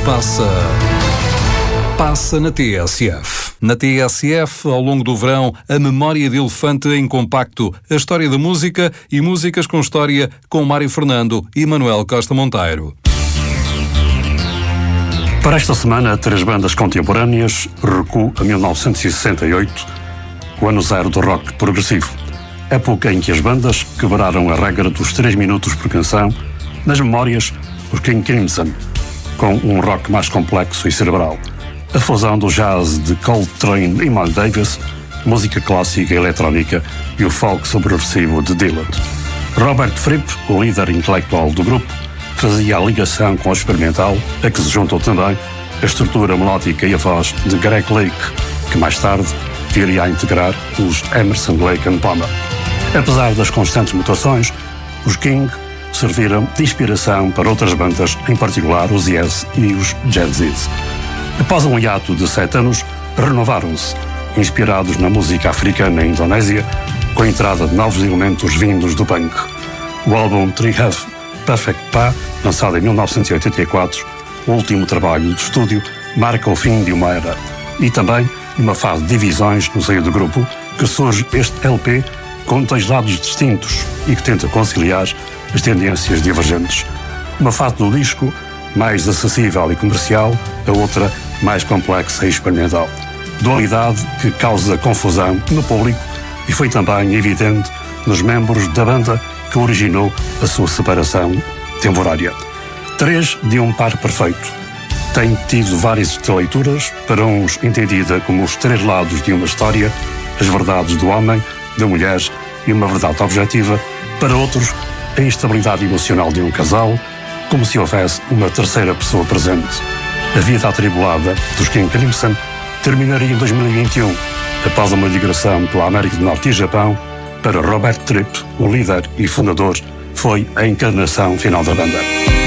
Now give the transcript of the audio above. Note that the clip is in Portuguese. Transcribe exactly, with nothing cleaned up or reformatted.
passa, passa na T S F. Na T S F, ao longo do verão, a Memória de Elefante em compacto, a história da música e músicas com história com Mário Fernando e Manuel Costa Monteiro. Para esta semana, três bandas contemporâneas, recuo a mil novecentos e sessenta e oito, o ano zero do rock progressivo. Época em que as bandas quebraram a regra dos três minutos por canção, nas memórias, os King Crimson, com um rock mais complexo e cerebral. A fusão do jazz de Coltrane e Miles Davis, música clássica e eletrónica e o folk progressivo de Dylan. Robert Fripp, o líder intelectual do grupo, fazia a ligação com o experimental, a que se juntou também a estrutura melódica e a voz de Greg Lake, que mais tarde viria a integrar os Emerson, Lake and Palmer. Apesar das constantes mutações, os King serviram de inspiração para outras bandas, em particular os Yes e os Jazzies. Após um hiato de sete anos, renovaram-se, inspirados na música africana e indonésia, com a entrada de novos elementos vindos do punk. O álbum Three Half Perfect Pa, lançado em mil novecentos e oitenta e quatro, o último trabalho de estúdio, marca o fim de uma era e também uma fase de divisões no seio do grupo, que surge este L P com dois lados distintos e que tenta conciliar as tendências divergentes. Uma fase do disco mais acessível e comercial, a outra mais complexa e experimental. Dualidade que causa confusão no público e foi também evidente nos membros da banda que originou a sua separação temporária. Três de um par perfeito. Tem tido várias leituras, para uns entendida como os três lados de uma história, as verdades do homem, da mulher e uma verdade objetiva, para outros, a instabilidade emocional de um casal, como se houvesse uma terceira pessoa presente. A vida atribulada dos King Crimson terminaria em dois mil e vinte e um, após uma digressão pela América do Norte e Japão. Para Robert Fripp, o líder e fundador, foi a encarnação final da banda.